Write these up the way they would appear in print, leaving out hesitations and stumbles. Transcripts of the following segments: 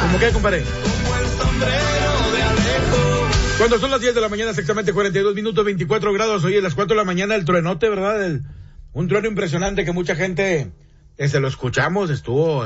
¿Cómo qué, compadre? Cuando son las 10 de la mañana, exactamente 42 minutos, 24 grados, hoy a las 4 de la mañana, el truenote, ¿verdad? Un trueno impresionante que mucha gente, lo escuchamos, estuvo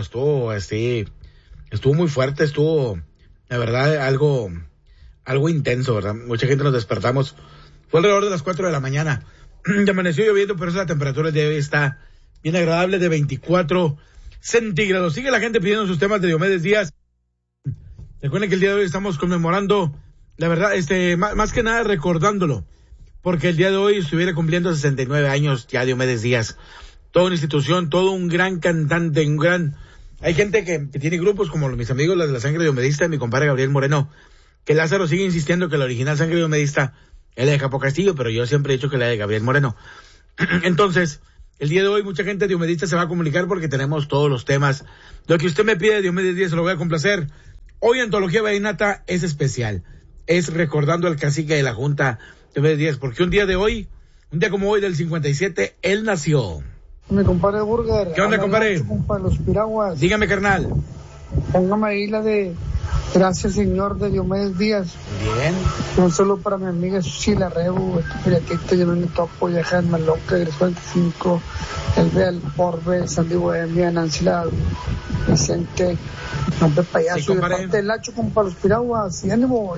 muy fuerte, la verdad, algo intenso, ¿verdad? Mucha gente nos despertamos, fue alrededor de las 4 de la mañana, ya amaneció lloviendo, pero la temperatura de hoy está bien agradable, de 24 centígrados. Sigue la gente pidiendo sus temas de Diomedes Díaz. Recuerden que el día de hoy estamos conmemorando, la verdad, más que nada recordándolo, porque el día de hoy estuviera cumpliendo 69 años ya Diomedes Díaz. Toda una institución, todo un gran cantante, hay gente que tiene grupos como mis amigos, las de la sangre diomedista, mi compadre Gabriel Moreno, que Lázaro sigue insistiendo que la original sangre diomedista es la de Capo Castillo, pero yo siempre he dicho que la de Gabriel Moreno. Entonces, el día de hoy mucha gente diomedista se va a comunicar porque tenemos todos los temas. Lo que usted me pide de Diomedes Díaz se lo voy a complacer. Hoy Antología Vallenata es especial. Es recordando al cacique de la Junta Diomedes Díaz, porque un día como hoy del 57, él nació. Mi compadre Burger. ¿Qué onda, compadre? Los piraguas. Dígame, carnal. Póngame ahí la de Gracias Señor de Diomedes Díaz. Bien. Un saludo para mi amiga Sheila Rebu, Piratito, yo me topo, Yajan Loca, Gres 25, el Real Orbe, Sandy Bohemia, Nancy La, Vicente, Nombre Payaso, sí, y de parte del Lacho, para los piraguas, y ánimo,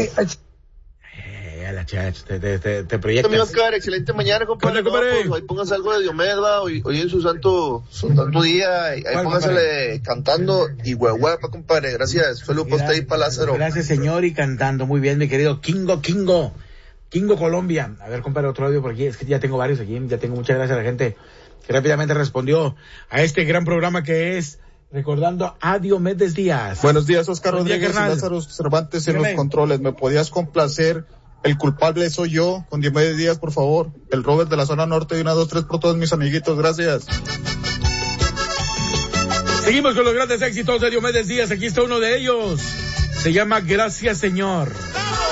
te proyectas. Amigo Oscar, excelente mañana, compadre. Pues, ahí póngase algo de Diomedes, hoy en su santo día, ahí póngasele cantando y huehuepa, compadre. Gracias. Fue Lupo usted y para Lázaro. Gracias, señor, y cantando. Muy bien, mi querido Kingo Colombia. A ver, compadre, otro audio por aquí. Es que ya tengo varios aquí. Ya tengo muchas gracias a la gente que rápidamente respondió a este gran programa que es recordando a Diomedes Díaz. Buenos días, Oscar Rodríguez carnal. y Lázaro Cervantes en los controles. ¿Me podías complacer? El culpable soy yo, con Diomedes Díaz, por favor. El Robert de la zona norte, de 1, 2, 3 por todos mis amiguitos, gracias. Seguimos con los grandes éxitos de Diomedes Díaz, aquí está uno de ellos. Se llama Gracias Señor.